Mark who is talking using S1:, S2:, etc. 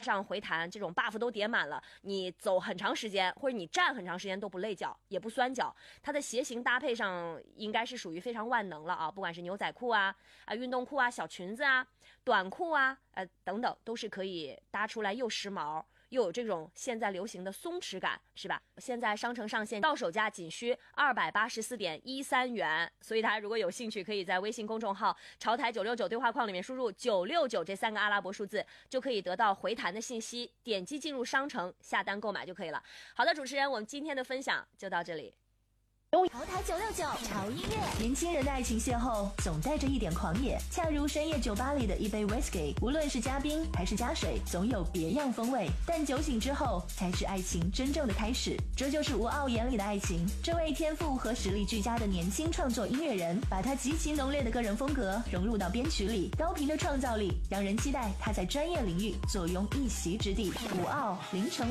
S1: 上回弹这种 buff 都叠满了，你走很长时间或者你站很长时间都不累脚也不酸脚，它的鞋型搭配上应该是属于非常万能了啊，不管是牛仔裤啊、运动裤啊、小裙子啊、短裤啊、等等，都是可以搭出来又时髦又有这种现在流行的松弛感，是吧？现在商城上线到手价仅需284.13元，所以大家如果有兴趣，可以在微信公众号潮台969对话框里面输入969这3个阿拉伯数字，就可以得到回弹的信息，点击进入商城下单购买就可以了。好的，主持人，我们今天的分享就到这里。
S2: 潮台969潮音乐，年轻人的爱情邂逅总带着一点狂野，恰如深夜酒吧里的一杯 whisky， 无论是加冰还是加水，总有别样风味。但酒醒之后，才是爱情真正的开始。这就是吴傲眼里的爱情。这位天赋和实力俱佳的年轻创作音乐人，把他极其浓烈的个人风格融入到编曲里，高频的创造力让人期待他在专业领域坐拥一席之地。吴傲，凌晨